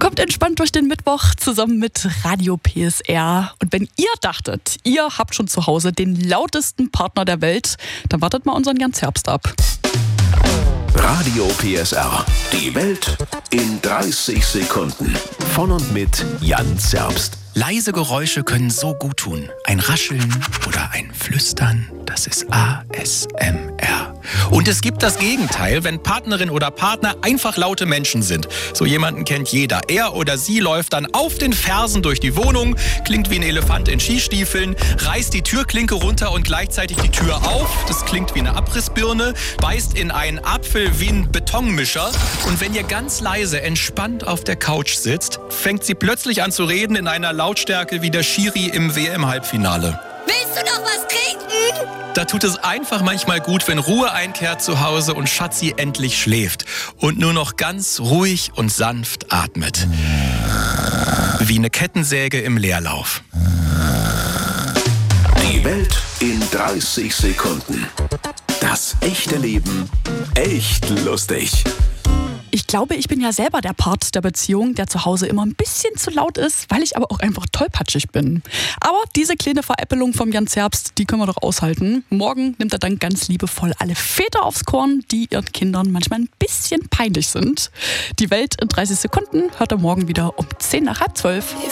Kommt entspannt durch den Mittwoch zusammen mit Radio PSR. Und wenn ihr dachtet, ihr habt schon zu Hause den lautesten Partner der Welt, dann wartet mal unseren Jan Zerbst ab. Radio PSR. Die Welt in 30 Sekunden. Von und mit Jan Zerbst. Leise Geräusche können so gut tun. Ein Rascheln oder ein Flüstern, das ist ASMR. Und es gibt das Gegenteil, wenn Partnerin oder Partner einfach laute Menschen sind. So jemanden kennt jeder. Er oder sie läuft dann auf den Fersen durch die Wohnung, klingt wie ein Elefant in Skistiefeln, reißt die Türklinke runter und gleichzeitig die Tür auf. Das klingt wie eine Abrissbirne, beißt in einen Apfel wie ein Betonmischer. Und wenn ihr ganz leise, entspannt auf der Couch sitzt, fängt sie plötzlich an zu reden in einer Lautstärke wie der Schiri im WM-Halbfinale. Willst du noch was trinken? Da tut es einfach manchmal gut, wenn Ruhe einkehrt zu Hause und Schatzi endlich schläft und nur noch ganz ruhig und sanft atmet. Wie eine Kettensäge im Leerlauf. Die Welt in 30 Sekunden. Das echte Leben echt lustig. Ich glaube, ich bin ja selber der Part der Beziehung, der zu Hause immer ein bisschen zu laut ist, weil ich aber auch einfach tollpatschig bin. Aber diese kleine Veräppelung vom Jan Zerbst, die können wir doch aushalten. Morgen nimmt er dann ganz liebevoll alle Väter aufs Korn, die ihren Kindern manchmal ein bisschen peinlich sind. Die Welt in 30 Sekunden hört er morgen wieder um 10 nach halb 12.